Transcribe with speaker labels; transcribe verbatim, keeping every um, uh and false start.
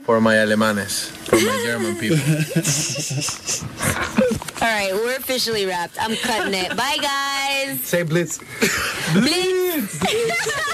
Speaker 1: For my alemanes, for my German people.
Speaker 2: All right, we're officially wrapped. I'm cutting it. Bye, guys.
Speaker 1: Say blitz.
Speaker 2: Blitz.